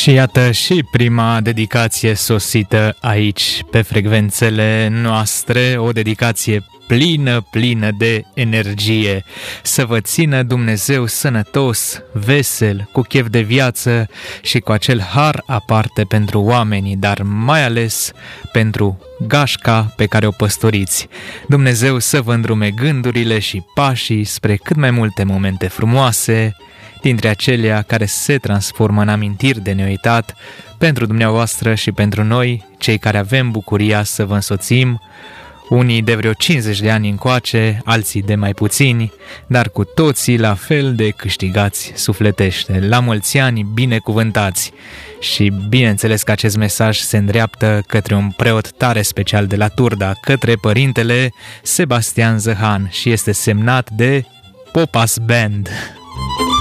Și iată și prima dedicație sosită aici pe frecvențele noastre, o dedicație plină de energie. Să vă țină Dumnezeu sănătos, vesel, cu chef de viață și cu acel har aparte pentru oamenii, dar mai ales pentru gașca pe care o păstoriți. Dumnezeu să vă îndrume gândurile și pașii spre cât mai multe momente frumoase, dintre acelea care se transformă în amintiri de neuitat pentru dumneavoastră și pentru noi, cei care avem bucuria să vă însoțim, unii de vreo 50 de ani încoace, alții de mai puțini, dar cu toții la fel de câștigați sufletește. La mulți ani binecuvântați! Și bineînțeles că acest mesaj se îndreaptă către un preot tare special de la Turda, către părintele Sebastian Zăhan și este semnat de Popas Band.